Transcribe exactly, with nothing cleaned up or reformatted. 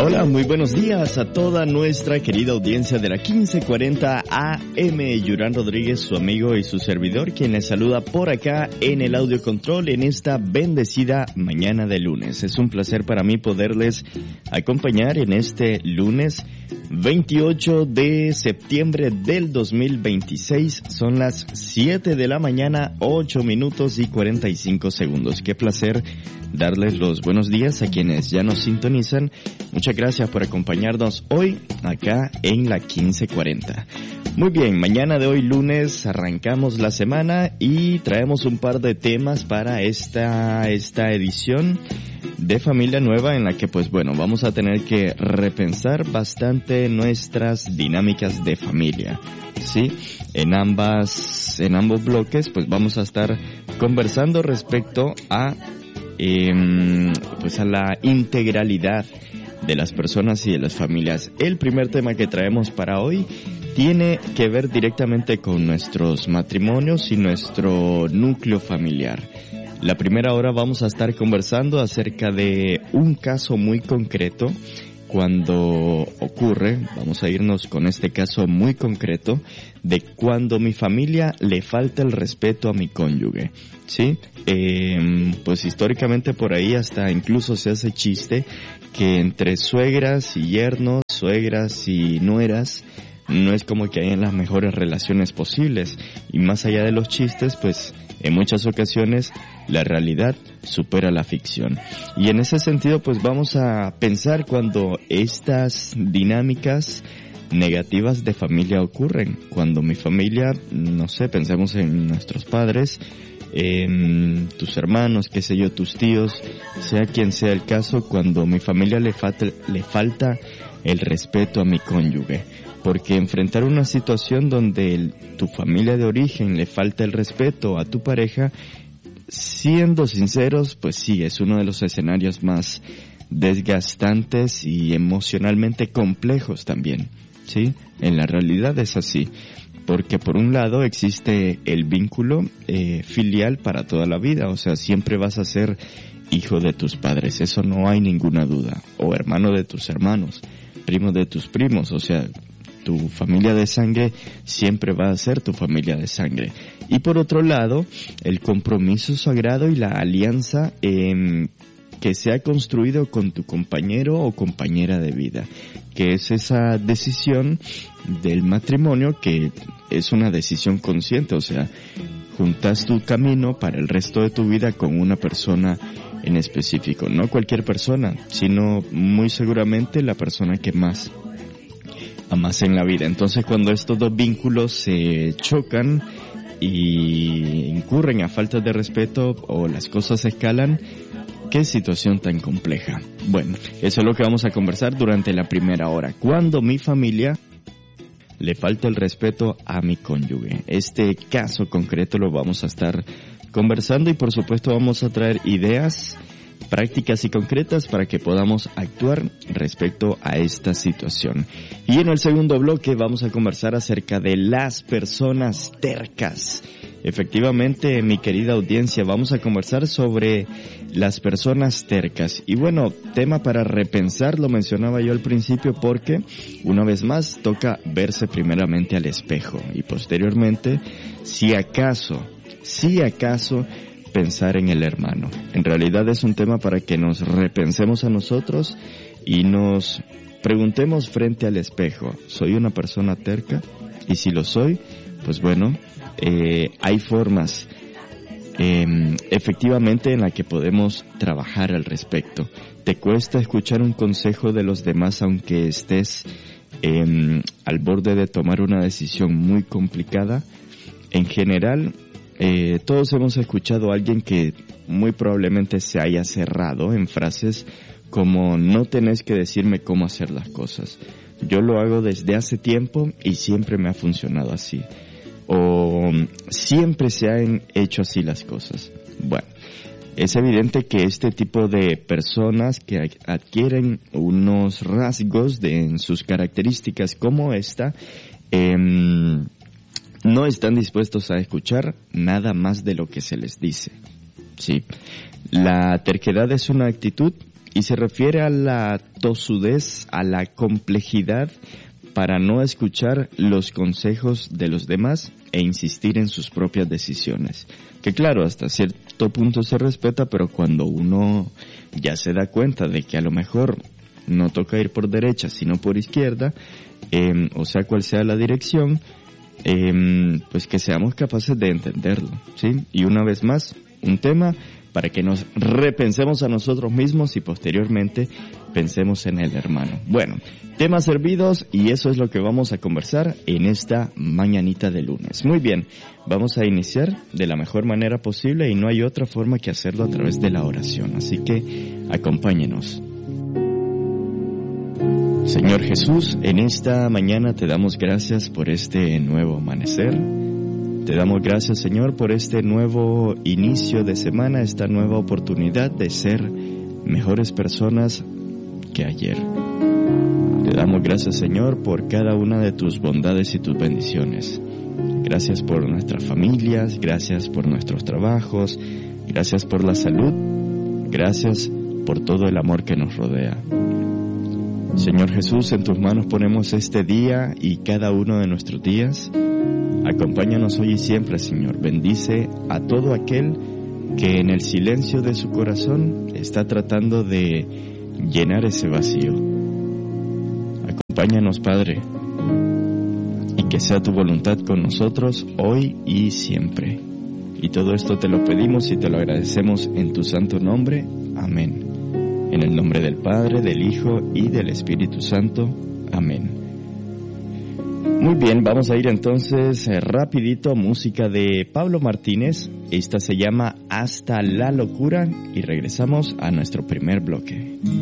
Hola, muy buenos días a toda nuestra querida audiencia de la quince cuarenta A M. Yurán Rodríguez, su amigo y su servidor, quien les saluda por acá en el audio control en esta bendecida mañana de lunes. Es un placer para mí poderles acompañar en este lunes veintiocho de septiembre del dos mil veintiséis. Son las siete de la mañana, ocho minutos y cuarenta y cinco segundos. Qué placer darles los buenos días a quienes ya nos sintonizan. Muchas gracias por acompañarnos hoy acá en la quince cuarenta. Muy bien, mañana de hoy lunes arrancamos la semana y traemos un par de temas para esta, esta edición de Familia Nueva, en la que pues bueno, vamos a tener que repensar bastante nuestras dinámicas de familia, ¿sí? En ambas, en ambos bloques pues vamos a estar conversando respecto a eh, pues a la integralidad de las personas y de las familias. El primer tema que traemos para hoy tiene que ver directamente con nuestros matrimonios y nuestro núcleo familiar. La primera hora vamos a estar conversando acerca de un caso muy concreto. Cuando ocurre, vamos a irnos con este caso muy concreto, de cuando mi familia le falta el respeto a mi cónyuge, ¿sí? Eh, pues históricamente por ahí hasta incluso se hace chiste que entre suegras y yernos, suegras y nueras, no es como que hayan las mejores relaciones posibles. Y más allá de los chistes, pues en muchas ocasiones la realidad supera la ficción. Y en ese sentido, pues vamos a pensar cuando estas dinámicas negativas de familia ocurren. Cuando mi familia, no sé, pensemos en nuestros padres, en tus hermanos, qué sé yo, tus tíos, sea quien sea el caso, cuando mi familia le falta, le falta el respeto a mi cónyuge. Porque enfrentar una situación donde el, tu familia de origen le falta el respeto a tu pareja, siendo sinceros, pues sí, es uno de los escenarios más desgastantes y emocionalmente complejos también, ¿sí? En la realidad es así. Porque por un lado existe el vínculo eh, filial para toda la vida, o sea, siempre vas a ser hijo de tus padres, eso no hay ninguna duda, o hermano de tus hermanos, primo de tus primos, o sea, tu familia de sangre siempre va a ser tu familia de sangre. Y por otro lado, el compromiso sagrado y la alianza eh, que se ha construido con tu compañero o compañera de vida, que es esa decisión del matrimonio que es una decisión consciente, o sea, juntas tu camino para el resto de tu vida con una persona en específico, no cualquier persona, sino muy seguramente la persona que más amas en la vida. Entonces, cuando estos dos vínculos se chocan y incurren a falta de respeto o las cosas escalan, qué situación tan compleja. Bueno, eso es lo que vamos a conversar durante la primera hora. Cuando mi familia le falta el respeto a mi cónyuge. Este caso concreto lo vamos a estar conversando y por supuesto vamos a traer ideas prácticas y concretas para que podamos actuar respecto a esta situación. Y en el segundo bloque vamos a conversar acerca de las personas tercas. Efectivamente, mi querida audiencia, vamos a conversar sobre las personas tercas. Y bueno, tema para repensar, lo mencionaba yo al principio porque, una vez más, toca verse primeramente al espejo y posteriormente, si acaso, si acaso, pensar en el hermano. En realidad es un tema para que nos repensemos a nosotros y nos preguntemos frente al espejo, ¿soy una persona terca? Y si lo soy, pues bueno, eh, hay formas eh, efectivamente en la que podemos trabajar al respecto. ¿Te cuesta escuchar un consejo de los demás aunque estés eh, al borde de tomar una decisión muy complicada? En general, Eh, todos hemos escuchado a alguien que muy probablemente se haya cerrado en frases como no tenés que decirme cómo hacer las cosas. Yo lo hago desde hace tiempo y siempre me ha funcionado así. O siempre se han hecho así las cosas. Bueno, es evidente que este tipo de personas que adquieren unos rasgos de, en sus características como esta, eh, no están dispuestos a escuchar nada más de lo que se les dice. Sí, la terquedad es una actitud y se refiere a la tosudez, a la complejidad para no escuchar los consejos de los demás e insistir en sus propias decisiones. Que claro, hasta cierto punto se respeta, pero cuando uno ya se da cuenta de que a lo mejor no toca ir por derecha, sino por izquierda, eh, o sea cual sea la dirección, eh, pues que seamos capaces de entenderlo, ¿sí? Y una vez más, un tema para que nos repensemos a nosotros mismos y posteriormente pensemos en el hermano. Bueno, temas servidos y eso es lo que vamos a conversar en esta mañanita de lunes. Muy bien, vamos a iniciar de la mejor manera posible y no hay otra forma que hacerlo a través de la oración. Así que acompáñenos. Señor Jesús, en esta mañana te damos gracias por este nuevo amanecer. Te damos gracias, Señor, por este nuevo inicio de semana, esta nueva oportunidad de ser mejores personas que ayer. Te damos gracias, Señor, por cada una de tus bondades y tus bendiciones. Gracias por nuestras familias, gracias por nuestros trabajos, gracias por la salud, gracias por todo el amor que nos rodea. Señor Jesús, en tus manos ponemos este día y cada uno de nuestros días. Acompáñanos hoy y siempre, Señor. Bendice a todo aquel que en el silencio de su corazón está tratando de llenar ese vacío. Acompáñanos, Padre, y que sea tu voluntad con nosotros hoy y siempre. Y todo esto te lo pedimos y te lo agradecemos en tu santo nombre. Amén. En el nombre del Padre, del Hijo y del Espíritu Santo. Amén. Muy bien, vamos a ir entonces eh, rapidito, música de Pablo Martínez. Esta se llama Hasta la Locura y regresamos a nuestro primer bloque.